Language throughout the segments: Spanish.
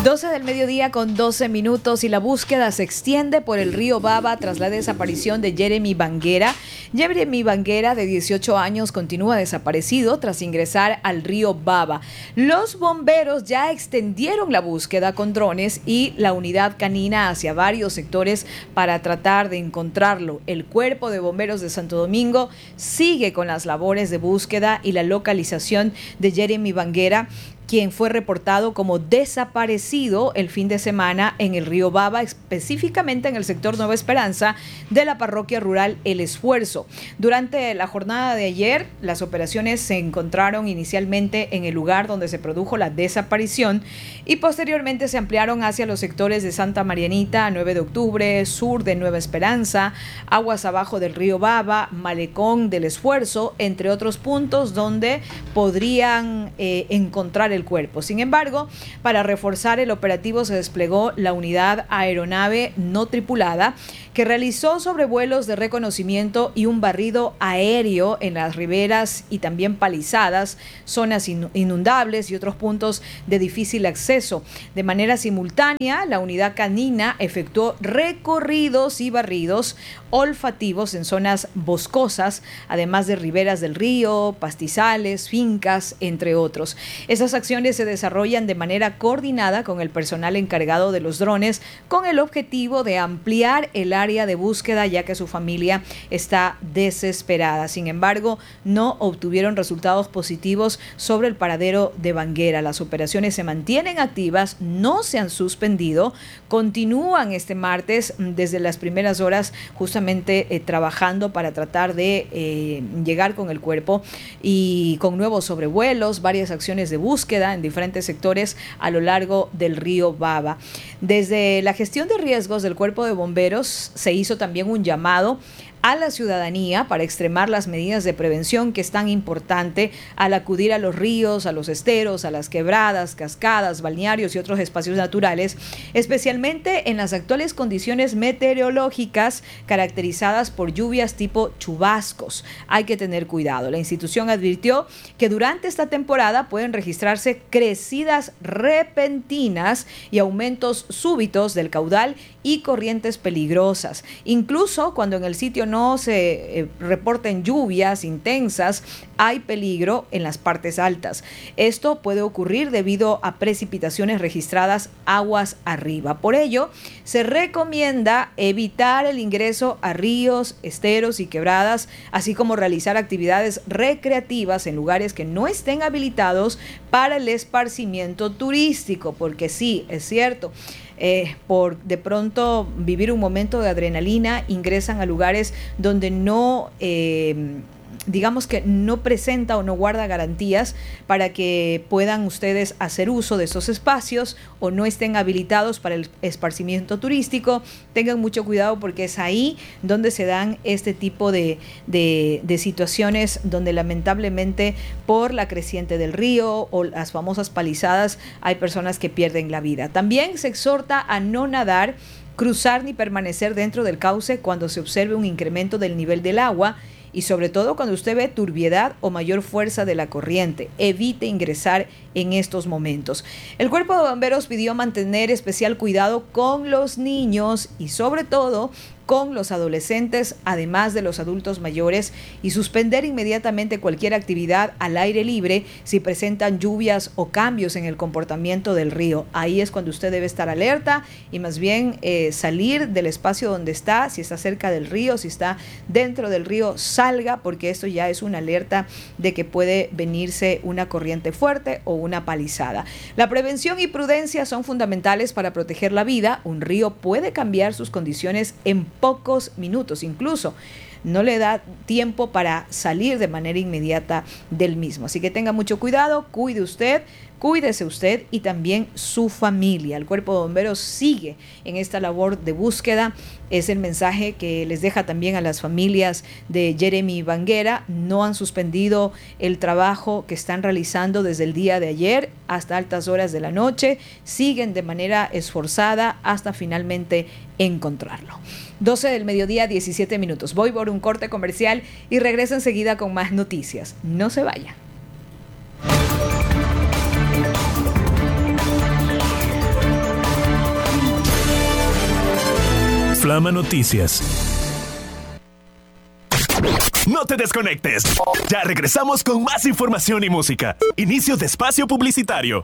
12 del mediodía con 12 minutos y la búsqueda se extiende por el río Baba tras la desaparición de Jeremy Banguera. Jeremy Banguera, de 18 años, continúa desaparecido tras ingresar al río Baba. Los bomberos ya extendieron la búsqueda con drones y la unidad canina hacia varios sectores para tratar de encontrarlo. El Cuerpo de Bomberos de Santo Domingo sigue con las labores de búsqueda y la localización de Jeremy Banguera, quien fue reportado como desaparecido el fin de semana en el río Baba, específicamente en el sector Nueva Esperanza de la parroquia rural El Esfuerzo. Durante la jornada de ayer, las operaciones se encontraron inicialmente en el lugar donde se produjo la desaparición y posteriormente se ampliaron hacia los sectores de Santa Marianita, 9 de octubre, sur de Nueva Esperanza, aguas abajo del río Baba, Malecón del Esfuerzo, entre otros puntos donde podrían encontrar el cuerpo. Sin embargo, para reforzar el operativo se desplegó la unidad aeronave no tripulada que realizó sobrevuelos de reconocimiento y un barrido aéreo en las riberas y también palizadas, zonas inundables y otros puntos de difícil acceso. De manera simultánea, la unidad canina efectuó recorridos y barridos olfativos en zonas boscosas, además de riberas del río, pastizales, fincas, entre otros. Esas acciones se desarrollan de manera coordinada con el personal encargado de los drones, con el objetivo de ampliar el área de búsqueda, ya que su familia está desesperada. Sin embargo, no obtuvieron resultados positivos sobre el paradero de Banguera. Las operaciones se mantienen activas, no se han suspendido, continúan este martes desde las primeras horas justamente trabajando para tratar de llegar con el cuerpo y con nuevos sobrevuelos, varias acciones de búsqueda en diferentes sectores a lo largo del río Baba. Desde la gestión de riesgos del Cuerpo de Bomberos se hizo también un llamado a la ciudadanía para extremar las medidas de prevención que es tan importante al acudir a los ríos, a los esteros, a las quebradas, cascadas, balnearios y otros espacios naturales, especialmente en las actuales condiciones meteorológicas caracterizadas por lluvias tipo chubascos. Hay que tener cuidado. La institución advirtió que durante esta temporada pueden registrarse crecidas repentinas y aumentos súbitos del caudal y corrientes peligrosas. Incluso cuando en el sitio no se reporten lluvias intensas, hay peligro en las partes altas. Esto puede ocurrir debido a precipitaciones registradas aguas arriba. Por ello, se recomienda evitar el ingreso a ríos, esteros y quebradas, así como realizar actividades recreativas en lugares que no estén habilitados para el esparcimiento turístico, porque sí, es cierto, por de pronto vivir un momento de adrenalina, ingresan a lugares donde no digamos que no presenta o no guarda garantías para que puedan ustedes hacer uso de esos espacios o no estén habilitados para el esparcimiento turístico. Tengan mucho cuidado porque es ahí donde se dan este tipo de situaciones donde lamentablemente por la creciente del río o las famosas palizadas hay personas que pierden la vida. También se exhorta a no nadar, cruzar ni permanecer dentro del cauce cuando se observe un incremento del nivel del agua y sobre todo cuando usted ve turbiedad o mayor fuerza de la corriente. Evite ingresar en estos momentos. El Cuerpo de Bomberos pidió mantener especial cuidado con los niños y sobre todo con los adolescentes, además de los adultos mayores, y suspender inmediatamente cualquier actividad al aire libre si presentan lluvias o cambios en el comportamiento del río. Ahí es cuando usted debe estar alerta y más bien salir del espacio donde está, si está cerca del río, si está dentro del río, salga, porque esto ya es una alerta de que puede venirse una corriente fuerte o una palizada. La prevención y prudencia son fundamentales para proteger la vida. Un río puede cambiar sus condiciones en pocos minutos, incluso no le da tiempo para salir de manera inmediata del mismo. Así que tenga mucho cuidado, cuídese usted y también su familia. El Cuerpo de Bomberos sigue en esta labor de búsqueda. Es el mensaje que les deja también a las familias de Jeremy Banguera. No han suspendido el trabajo que están realizando desde el día de ayer hasta altas horas de la noche. Siguen de manera esforzada hasta finalmente encontrarlo. 12 del mediodía, 17 minutos. Voy por un corte comercial y regreso enseguida con más noticias. No se vayan. Flama Noticias. No te desconectes. Ya regresamos con más información y música. Inicio de espacio publicitario.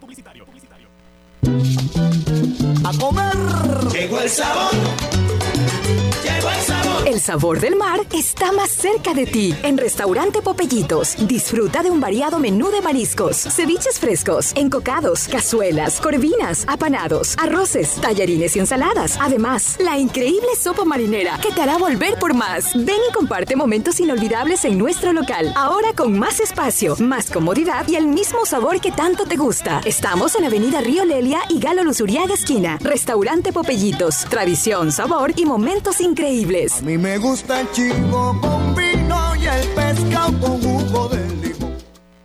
A comer. Llegó el sabor. Llegó el sabor. El sabor del mar está más cerca de ti. En Restaurante Popellitos, disfruta de un variado menú de mariscos, ceviches frescos, encocados, cazuelas, corvinas, apanados, arroces, tallarines y ensaladas. Además, la increíble sopa marinera que te hará volver por más. Ven y comparte momentos inolvidables en nuestro local. Ahora con más espacio, más comodidad y el mismo sabor que tanto te gusta. Estamos en Avenida Río Lelia y Galo Luzuriaga esquina. Restaurante Popellitos. Tradición, sabor y momentos increíbles. A mí me gusta el chico con vino y el pescado con jugo de limón.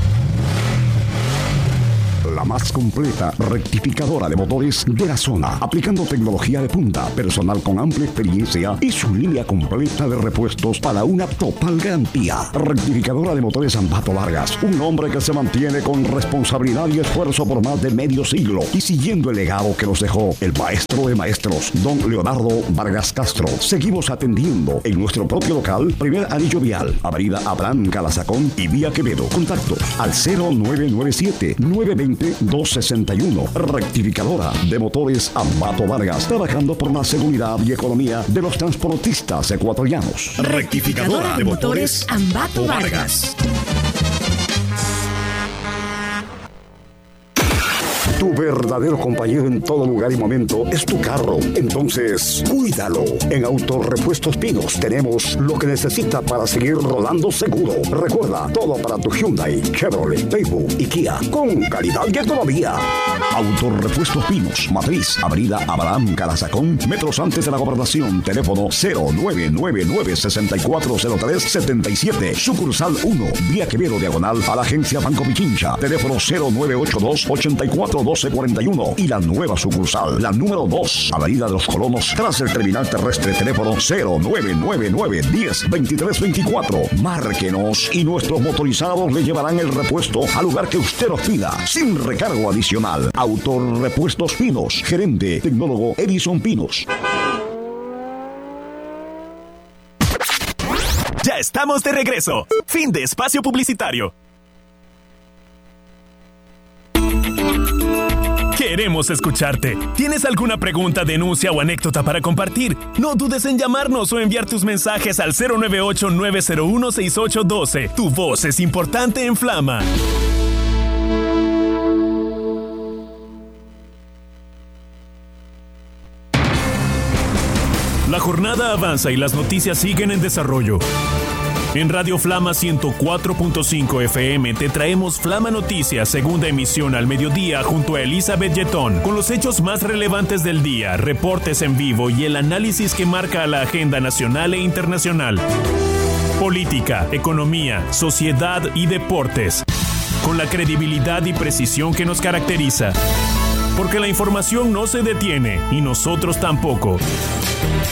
La más completa rectificadora de motores de la zona, aplicando tecnología de punta, personal con amplia experiencia y su línea completa de repuestos para una total garantía. Rectificadora de motores Ambato Vargas, un hombre que se mantiene con responsabilidad y esfuerzo por más de medio siglo y siguiendo el legado que nos dejó el maestro de maestros, don Leonardo Vargas Castro. Seguimos atendiendo en nuestro propio local, primer anillo vial, avenida Abraham Calazacón y vía Quevedo. Contactos al 0997-920-261. Rectificadora de motores Ambato Vargas, trabajando por la seguridad y economía de los transportistas ecuatorianos. Rectificadora de motores Ambato Vargas. Tu verdadero compañero en todo lugar y momento es tu carro. Entonces, cuídalo. En Autorepuestos Pinos tenemos lo que necesita para seguir rodando seguro. Recuerda, todo para tu Hyundai, Chevrolet, Daewoo y Kia, con calidad y economía. Autorepuestos Pinos, Matriz, avenida Abraham Calazacón, metros antes de la Gobernación. Teléfono 0999-640377. Sucursal 1, vía Quevedo, diagonal a la agencia Banco Pichincha. Teléfono 0982-841241. Y la nueva sucursal, la número 2, avenida de los Colonos, tras el terminal terrestre. Teléfono 0999-102324. Márquenos y nuestros motorizados le llevarán el repuesto al lugar que usted nos pida, sin recargo adicional. Autorepuestos Pinos, gerente tecnólogo Edison Pinos. Ya estamos de regreso. Fin de espacio publicitario. Queremos escucharte. ¿Tienes alguna pregunta, denuncia o anécdota para compartir? No dudes en llamarnos o enviar tus mensajes al 098-901-6812. Tu voz es importante en Flama. La jornada avanza y las noticias siguen en desarrollo. En Radio Flama 104.5 FM te traemos Flama Noticias, segunda emisión al mediodía junto a Elizabeth Yetón, con los hechos más relevantes del día, reportes en vivo y el análisis que marca la agenda nacional e internacional. Política, economía, sociedad y deportes, con la credibilidad y precisión que nos caracteriza. Porque la información no se detiene y nosotros tampoco.